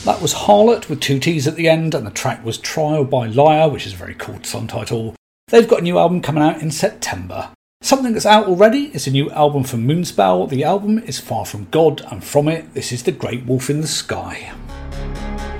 That was Harlot with 2 T's at the end, and the track was Trial by Liar, which is a very cool song title. They've got a new album coming out in September. Something that's out already is a new album from Moonspell. The album is Far From God, and from it, this is The Great Wolf in the Sky.